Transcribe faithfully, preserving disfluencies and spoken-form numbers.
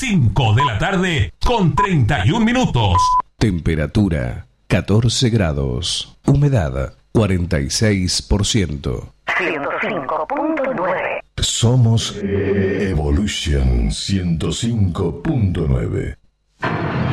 cinco de la tarde con treinta y un minutos. Temperatura catorce grados. Humedad cuarenta y seis por ciento. ciento cinco punto nueve. Somos Evolution ciento cinco punto nueve.